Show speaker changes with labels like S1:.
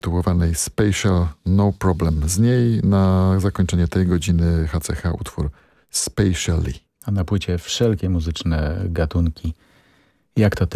S1: zatytułowanej Spatial No Problem. Z niej na zakończenie tej godziny HCH utwór Spatially.
S2: A na płycie wszelkie muzyczne gatunki, jak to tylko